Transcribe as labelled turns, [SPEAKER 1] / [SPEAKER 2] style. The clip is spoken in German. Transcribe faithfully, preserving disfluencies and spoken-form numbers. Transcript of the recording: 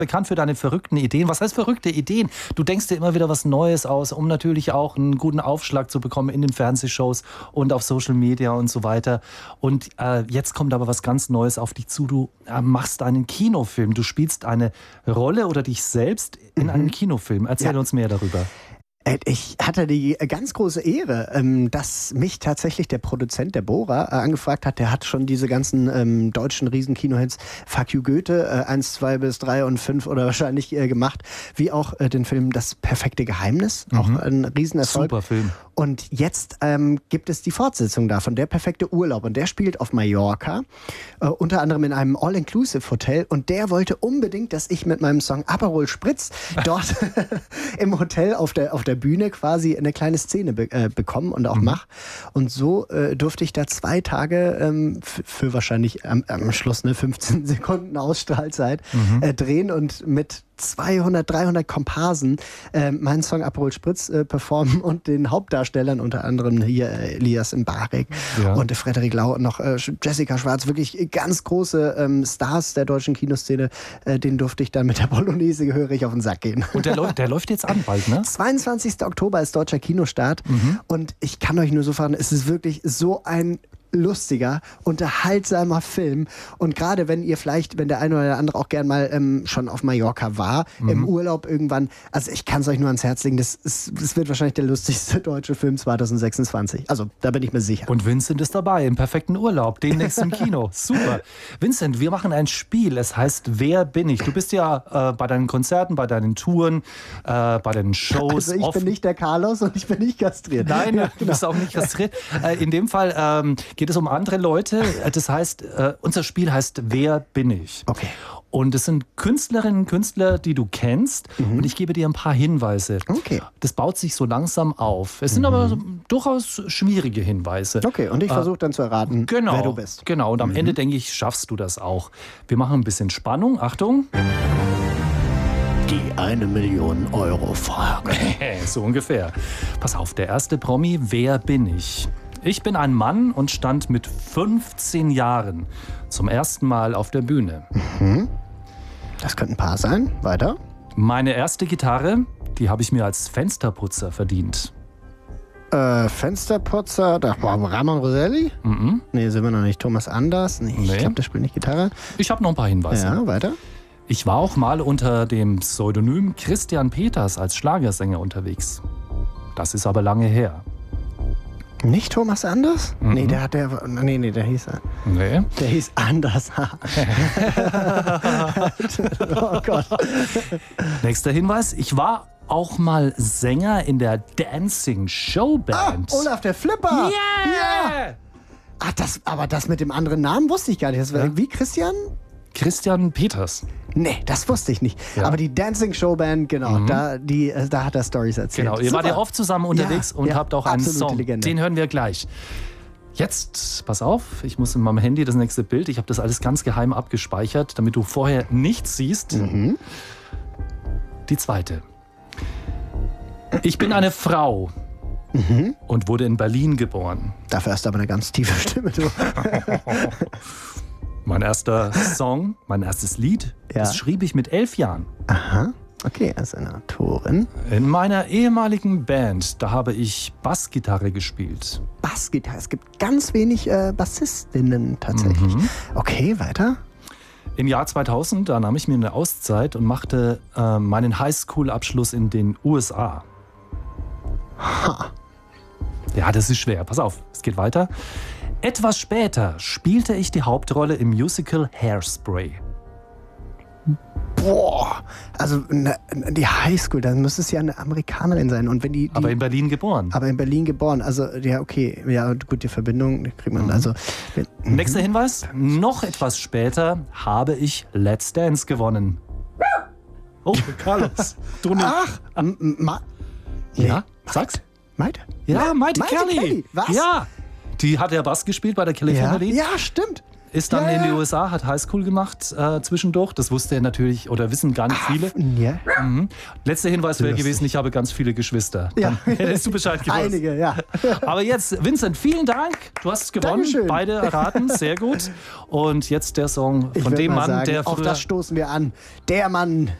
[SPEAKER 1] bekannt für deine verrückten Ideen. Was heißt verrückte Ideen? Du denkst dir immer wieder was Neues aus, um natürlich auch einen guten Aufschlag zu bekommen in den Fernsehshows und auf Social Media und so weiter. Und äh, jetzt kommt aber was ganz Neues auf dich zu. Du äh, machst einen Kinofilm. Du spielst eine Rolle oder dich selbst in mhm. einem Kinofilm. Erzähl ja. uns mehr darüber.
[SPEAKER 2] Ich hatte die ganz große Ehre, dass mich tatsächlich der Produzent, der Bohrer, angefragt hat. Der hat schon diese ganzen ähm, deutschen Riesenkinohits Fuck You Goethe, äh, eins, zwei bis drei und fünf oder wahrscheinlich äh, gemacht, wie auch äh, den Film Das perfekte Geheimnis, mhm. auch ein Riesenerfolg.
[SPEAKER 1] Super Film.
[SPEAKER 2] Und jetzt ähm, gibt es die Fortsetzung davon, Der perfekte Urlaub. Und der spielt auf Mallorca, äh, unter anderem in einem All-Inclusive-Hotel. Und der wollte unbedingt, dass ich mit meinem Song Aperol Spritz dort im Hotel auf der, auf der Bühne quasi eine kleine Szene be- äh, bekomme und auch mhm. mache. Und so äh, durfte ich da zwei Tage ähm, f- für wahrscheinlich am, am Schluss eine fünfzehn Sekunden Ausstrahlzeit mhm. äh, drehen und mit zweihundert, dreihundert Komparsen äh, meinen Song Aperol Spritz äh, performen und den Hauptdarstellern, unter anderem hier äh, Elias Mbarek ja. und äh, Frederik Lau und noch äh, Jessica Schwarz, wirklich ganz große ähm, Stars der deutschen Kinoszene, äh, den durfte ich dann mit der Bolognese gehörig auf den Sack gehen.
[SPEAKER 1] Und der, läuft, der läuft jetzt an bald, ne?
[SPEAKER 2] zweiundzwanzigster Oktober ist deutscher Kinostart mhm. und ich kann euch nur so fragen, es ist wirklich so ein lustiger, unterhaltsamer Film. Und gerade wenn ihr vielleicht, wenn der eine oder der andere auch gern mal ähm, schon auf Mallorca war, mhm. im Urlaub irgendwann, also ich kann es euch nur ans Herz legen, das, ist, das wird wahrscheinlich der lustigste deutsche Film zwanzig sechsundzwanzig. Also da bin ich mir sicher.
[SPEAKER 1] Und Vincent ist dabei im perfekten Urlaub, demnächst im Kino. Super. Vincent, wir machen ein Spiel. Es heißt Wer bin ich? Du bist ja äh, bei deinen Konzerten, bei deinen Touren, äh, bei deinen Shows.
[SPEAKER 2] Also ich oft. bin nicht der Carlos und ich bin nicht kastriert.
[SPEAKER 1] Nein,
[SPEAKER 2] ja,
[SPEAKER 1] du
[SPEAKER 2] genau.
[SPEAKER 1] bist auch nicht kastriert. Äh, in dem Fall ähm, geht es um andere Leute. Das heißt, äh, unser Spiel heißt Wer bin ich?
[SPEAKER 2] Okay.
[SPEAKER 1] Und es sind Künstlerinnen und Künstler, die du kennst. Mhm. Und ich gebe dir ein paar Hinweise.
[SPEAKER 2] Okay.
[SPEAKER 1] Das baut sich so langsam auf. Es sind mhm. aber durchaus schwierige Hinweise.
[SPEAKER 2] Okay, und ich äh, versuche dann zu erraten,
[SPEAKER 1] genau,
[SPEAKER 2] wer du bist.
[SPEAKER 1] Genau, und am mhm. Ende, denke ich, schaffst du das auch. Wir machen ein bisschen Spannung. Achtung.
[SPEAKER 2] Die eine Million Euro Frage.
[SPEAKER 1] So ungefähr. Pass auf, der erste Promi, wer bin ich? Ich bin ein Mann und stand mit fünfzehn Jahren zum ersten Mal auf der Bühne.
[SPEAKER 2] Mhm. Das könnte ein Paar sein. Weiter.
[SPEAKER 1] Meine erste Gitarre, die habe ich mir als Fensterputzer verdient.
[SPEAKER 2] Äh, Fensterputzer, da war Ramon Roselli?
[SPEAKER 1] Mhm.
[SPEAKER 2] Nee, sind wir noch nicht. Thomas Anders? Nee,
[SPEAKER 1] nee.
[SPEAKER 2] Ich glaube, der spielt nicht Gitarre.
[SPEAKER 1] Ich habe noch ein paar Hinweise.
[SPEAKER 2] Ja, weiter.
[SPEAKER 1] Ich war auch mal unter dem Pseudonym Christian Peters als Schlagersänger unterwegs. Das ist aber lange her.
[SPEAKER 2] Nicht Thomas Anders?
[SPEAKER 1] Mhm.
[SPEAKER 2] Nee, der hat der. Nee, nee, der hieß.
[SPEAKER 1] Nee.
[SPEAKER 2] Der hieß Anders. Oh Gott.
[SPEAKER 1] Nächster Hinweis. Ich war auch mal Sänger in der Dancing Show Band.
[SPEAKER 2] Ah, Olaf der Flipper!
[SPEAKER 1] Yeah!
[SPEAKER 2] Ja! Ach, das, aber das mit dem anderen Namen wusste ich gar nicht. Das war
[SPEAKER 1] ja.
[SPEAKER 2] irgendwie Christian?
[SPEAKER 1] Christian Peters.
[SPEAKER 2] Nee, das wusste ich nicht. Ja. Aber die Dancing Show Band, genau, mhm. da, die, da hat er Storys erzählt.
[SPEAKER 1] Genau, ihr
[SPEAKER 2] Super.
[SPEAKER 1] wart ja oft zusammen unterwegs ja, und
[SPEAKER 2] ja,
[SPEAKER 1] habt auch einen Song.
[SPEAKER 2] Legende.
[SPEAKER 1] Den hören wir gleich. Jetzt, pass auf, ich muss in meinem Handy das nächste Bild, ich habe das alles ganz geheim abgespeichert, damit du vorher nichts siehst.
[SPEAKER 2] Mhm.
[SPEAKER 1] Die zweite. Ich bin eine Frau. Mhm. Und wurde in Berlin geboren.
[SPEAKER 2] Dafür hast du aber eine ganz tiefe Stimme, du.
[SPEAKER 1] Mein erster Song, mein erstes Lied, ja. das schrieb ich mit elf Jahren.
[SPEAKER 2] Aha, okay, als eine Autorin.
[SPEAKER 1] In meiner ehemaligen Band, da habe ich Bassgitarre gespielt.
[SPEAKER 2] Bassgitarre, es gibt ganz wenig äh, Bassistinnen tatsächlich. Mhm. Okay, weiter.
[SPEAKER 1] Im Jahr zweitausend, da nahm ich mir eine Auszeit und machte äh, meinen Highschool-Abschluss in den U S A.
[SPEAKER 2] Ha.
[SPEAKER 1] Ja, das ist schwer. Pass auf, es geht weiter. Etwas später spielte ich die Hauptrolle im Musical Hairspray.
[SPEAKER 2] Boah, also ne, die Highschool, dann müsste es ja eine Amerikanerin sein. Und wenn die, die,
[SPEAKER 1] aber in Berlin geboren.
[SPEAKER 2] Aber in Berlin geboren. Also ja, okay, ja gut, die Verbindung die kriegt man. Mhm. Also,
[SPEAKER 1] mhm. Nächster Hinweis, noch etwas später habe ich Let's Dance gewonnen. Oh, Carlos, du nicht.
[SPEAKER 2] Ach, ma,
[SPEAKER 1] nee. Ja, sag's.
[SPEAKER 2] Maite?
[SPEAKER 1] Ja, Maite,
[SPEAKER 2] Maite
[SPEAKER 1] Kelly.
[SPEAKER 2] Kelly. Was?
[SPEAKER 1] Ja, die hat ja Bass gespielt bei der Kelly
[SPEAKER 2] ja.
[SPEAKER 1] Family.
[SPEAKER 2] Ja, stimmt.
[SPEAKER 1] ist dann
[SPEAKER 2] Ja,
[SPEAKER 1] in die
[SPEAKER 2] ja.
[SPEAKER 1] U S A, hat Highschool gemacht äh, zwischendurch. Das wusste er natürlich oder wissen gar nicht viele.
[SPEAKER 2] Ja.
[SPEAKER 1] Mhm. Letzter Hinweis wäre
[SPEAKER 2] Lustig.
[SPEAKER 1] gewesen, ich habe ganz viele Geschwister.
[SPEAKER 2] Ja.
[SPEAKER 1] Dann hättest du Bescheid gewusst.
[SPEAKER 2] Einige, ja.
[SPEAKER 1] Aber jetzt, Vincent, vielen Dank. Du hast es gewonnen.
[SPEAKER 2] Dankeschön.
[SPEAKER 1] Beide erraten. Sehr gut. Und jetzt der Song
[SPEAKER 2] Ich
[SPEAKER 1] von
[SPEAKER 2] würd
[SPEAKER 1] dem
[SPEAKER 2] mal
[SPEAKER 1] Mann,
[SPEAKER 2] sagen,
[SPEAKER 1] der
[SPEAKER 2] auf
[SPEAKER 1] früher...
[SPEAKER 2] das stoßen wir an. Der Mann,